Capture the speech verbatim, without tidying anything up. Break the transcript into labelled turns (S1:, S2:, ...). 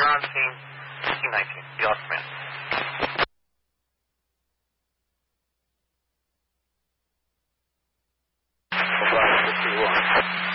S1: on scene, T nineteen. You lost command.
S2: O'Brien, fifty-one.